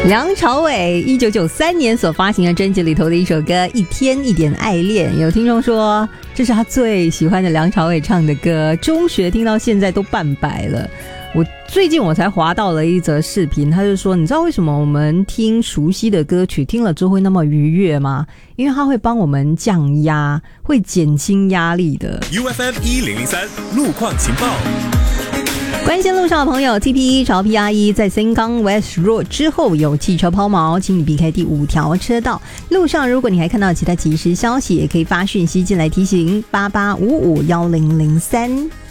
梁朝伟1993年所发行的专辑里头的一首歌《一天一点爱恋》，有听众说这是他最喜欢的梁朝伟唱的歌，中学听到现在都半百了。我最近才滑到了一则视频，他就说你知道为什么我们听熟悉的歌曲听了之后会那么愉悦吗？因为它会帮我们降压，会减轻压力的。 UFM 1003路况情报， 关心路上的朋友 ，TP1 朝 PR1 在新港 West Road 之后有汽车抛锚，请你避开第5条车道。路上如果你还看到其他即时消息，也可以发讯息进来提醒88551003。